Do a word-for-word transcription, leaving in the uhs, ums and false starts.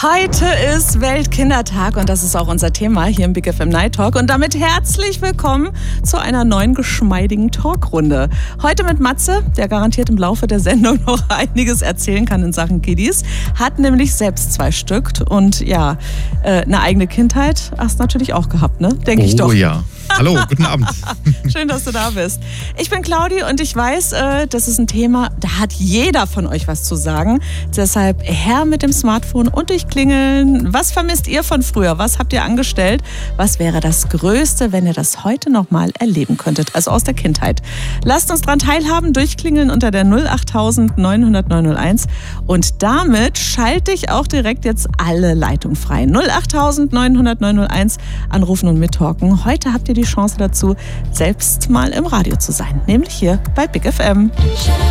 Heute ist Weltkindertag und das ist auch unser Thema hier im Big F M Night Talk. Und damit herzlich willkommen zu einer neuen geschmeidigen Talkrunde. Heute mit Matze, der garantiert im Laufe der Sendung noch einiges erzählen kann in Sachen Kiddies. Hat nämlich selbst zwei Stück und ja, eine eigene Kindheit hast du natürlich auch gehabt, ne? Denke oh, ich doch. Oh ja. Hallo, guten Abend. Schön, dass du da bist. Ich bin Claudi und ich weiß, das ist ein Thema, da hat jeder von euch was zu sagen. Deshalb her mit dem Smartphone und durchklingeln. Was vermisst ihr von früher? Was habt ihr angestellt? Was wäre das Größte, wenn ihr das heute nochmal erleben könntet? Also aus der Kindheit. Lasst uns dran teilhaben, durchklingeln unter der null acht neunhundert neunhunderteins. Und damit schalte ich auch direkt jetzt alle Leitungen frei. null acht neunhundert neunhunderteins anrufen und mittalken. Heute habt ihr die Chance dazu, selbst mal im Radio zu sein. Nämlich hier bei Big F M.